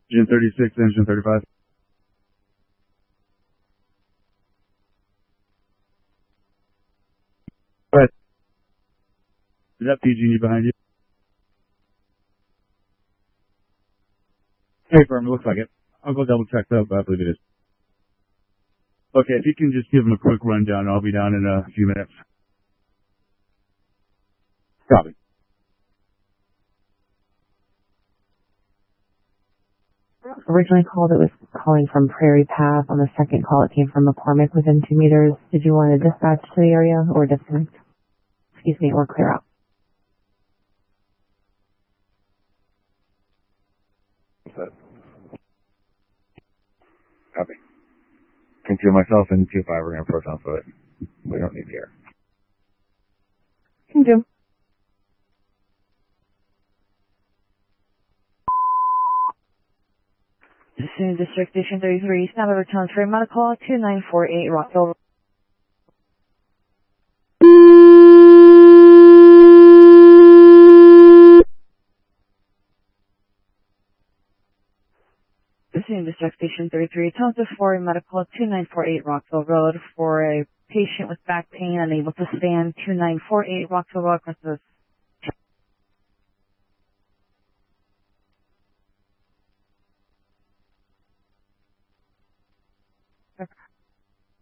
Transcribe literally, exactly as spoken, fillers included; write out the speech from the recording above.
Engine thirty-six, engine thirty-five. Go ahead. Is that P G and E behind you? Hey, firm, it looks like it. I'll go double check though, but I believe it is. Okay, if you can just give them a quick rundown, I'll be down in a few minutes. Copy. Originally called, it was calling from Prairie Path. On the second call, it came from McCormick within two meters. Did you want to dispatch to the area or disconnect? Excuse me, or clear out? Copy. Can two myself and two five are going to approach on foot. We don't need the air. Can do. Soon District Station thirty-three, Snap over transfer medical two nine four eight Rockville. Soon District Station thirty-three, Township four medical two nine four eight Rockville Road for a patient with back pain unable to stand two nine four eight Rockville Road, Christmas.